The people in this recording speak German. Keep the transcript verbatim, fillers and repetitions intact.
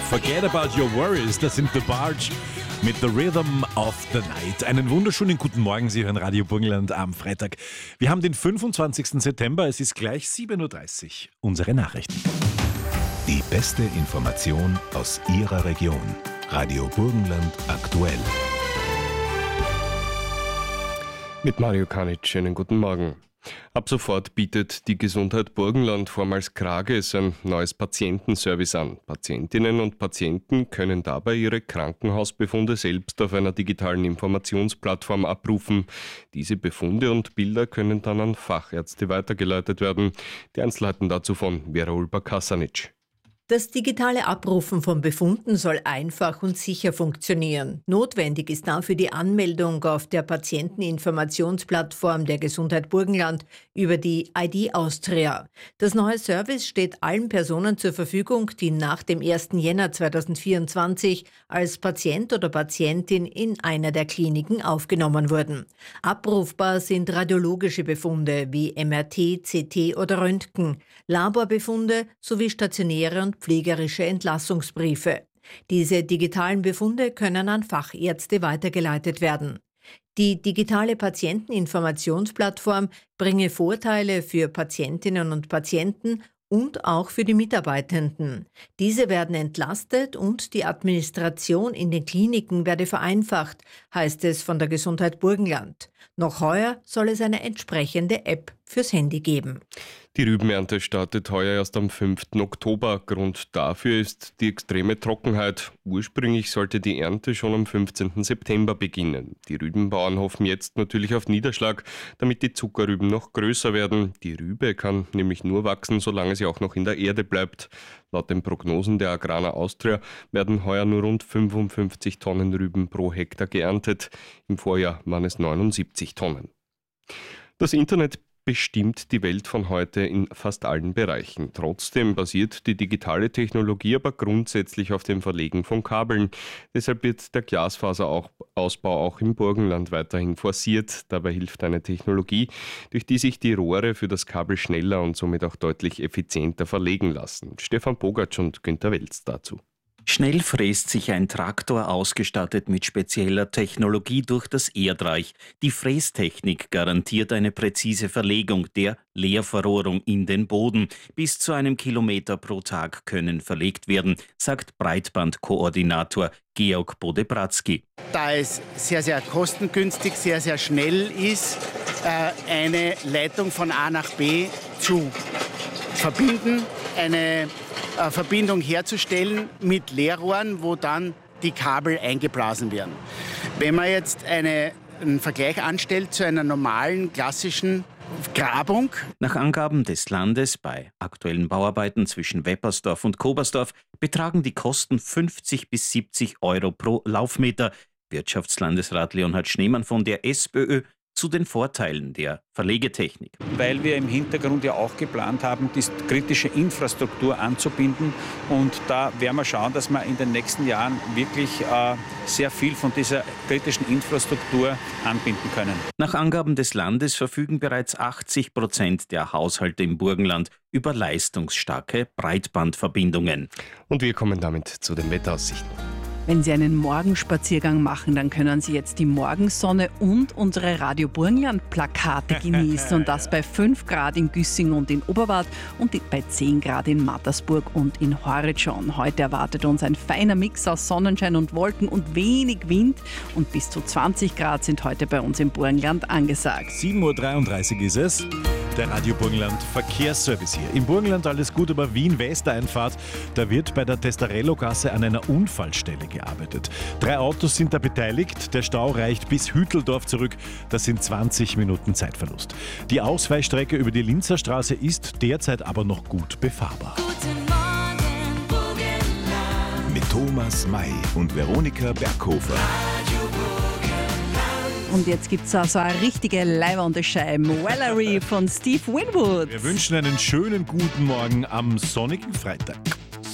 Forget about your worries, das sind The Barge mit The Rhythm of the Night. Einen wunderschönen guten Morgen, Sie hören Radio Burgenland am Freitag. Wir haben den fünfundzwanzigsten September, es ist gleich sieben Uhr dreißig. Unsere Nachrichten. Die beste Information aus Ihrer Region. Radio Burgenland aktuell. Mit Mario Kanic, schönen guten Morgen. Ab sofort bietet die Gesundheit Burgenland, vormals Krages, ein neues Patientenservice an. Patientinnen und Patienten können dabei ihre Krankenhausbefunde selbst auf einer digitalen Informationsplattform abrufen. Diese Befunde und Bilder können dann an Fachärzte weitergeleitet werden. Die Einzelheiten dazu von Vera Ulber-Kasanic. Das digitale Abrufen von Befunden soll einfach und sicher funktionieren. Notwendig ist dafür die Anmeldung auf der Patienteninformationsplattform der Gesundheit Burgenland über die I D Austria. Das neue Service steht allen Personen zur Verfügung, die nach dem ersten Jänner zweitausendvierundzwanzig als Patient oder Patientin in einer der Kliniken aufgenommen wurden. Abrufbar sind radiologische Befunde wie M R T, C T oder Röntgen, Laborbefunde sowie stationäre und pflegerische Entlassungsbriefe. Diese digitalen Befunde können an Fachärzte weitergeleitet werden. Die digitale Patienteninformationsplattform bringe Vorteile für Patientinnen und Patienten und auch für die Mitarbeitenden. Diese werden entlastet und die Administration in den Kliniken werde vereinfacht, heißt es von der Gesundheit Burgenland. Noch heuer soll es eine entsprechende App fürs Handy geben. Die Rübenernte startet heuer erst am fünften Oktober. Grund dafür ist die extreme Trockenheit. Ursprünglich sollte die Ernte schon am fünfzehnten September beginnen. Die Rübenbauern hoffen jetzt natürlich auf Niederschlag, damit die Zuckerrüben noch größer werden. Die Rübe kann nämlich nur wachsen, solange sie auch noch in der Erde bleibt. Laut den Prognosen der Agrana Austria werden heuer nur rund fünfundfünfzig Tonnen Rüben pro Hektar geerntet. Im Vorjahr waren es neunundsiebzig Tonnen. Das Internet bestimmt die Welt von heute in fast allen Bereichen. Trotzdem basiert die digitale Technologie aber grundsätzlich auf dem Verlegen von Kabeln. Deshalb wird der Glasfaserausbau auch im Burgenland weiterhin forciert. Dabei hilft eine Technologie, durch die sich die Rohre für das Kabel schneller und somit auch deutlich effizienter verlegen lassen. Stefan Bogatsch und Günter Welz dazu. Schnell fräst sich ein Traktor, ausgestattet mit spezieller Technologie, durch das Erdreich. Die Frästechnik garantiert eine präzise Verlegung der Leerverrohrung in den Boden. Bis zu einem Kilometer pro Tag können verlegt werden, sagt Breitbandkoordinator Georg Bodebratzky. Da es sehr, sehr kostengünstig, sehr, sehr schnell ist, eine Leitung von A nach B zu verbinden, eine Verbindung herzustellen mit Leerrohren, wo dann die Kabel eingeblasen werden. Wenn man jetzt eine, einen Vergleich anstellt zu einer normalen, klassischen Grabung. Nach Angaben des Landes bei aktuellen Bauarbeiten zwischen Weppersdorf und Kobersdorf betragen die Kosten fünfzig bis siebzig Euro pro Laufmeter. Wirtschaftslandesrat Leonhard Schneemann von der SPÖ zu den Vorteilen der Verlegetechnik. Weil wir im Hintergrund ja auch geplant haben, die kritische Infrastruktur anzubinden. Und da werden wir schauen, dass wir in den nächsten Jahren wirklich äh, sehr viel von dieser kritischen Infrastruktur anbinden können. Nach Angaben des Landes verfügen bereits achtzig Prozent der Haushalte im Burgenland über leistungsstarke Breitbandverbindungen. Und wir kommen damit zu den Wetteraussichten. Wenn Sie einen Morgenspaziergang machen, dann können Sie jetzt die Morgensonne und unsere Radio Burgenland Plakate genießen. Und das bei fünf Grad in Güssing und in Oberwart und bei zehn Grad in Mattersburg und in Horridschon. Heute erwartet uns ein feiner Mix aus Sonnenschein und Wolken und wenig Wind. Und bis zu zwanzig Grad sind heute bei uns im Burgenland angesagt. sieben Uhr dreiunddreißig ist es. Der Radio Burgenland Verkehrsservice hier. Im Burgenland alles gut, aber Wien-Westeinfahrt, da wird bei der Testarello-Gasse an einer Unfallstelle gearbeitet. Drei Autos sind da beteiligt. Der Stau reicht bis Hütteldorf zurück. Das sind zwanzig Minuten Zeitverlust. Die Ausweichstrecke über die Linzer Straße ist derzeit aber noch gut befahrbar. Guten Morgen, Burgenland. Mit Thomas May und Veronika Berghofer. Und jetzt gibt es also eine richtige leibernde Scheibe. Valerie von Steve Winwood. Wir wünschen einen schönen guten Morgen am sonnigen Freitag.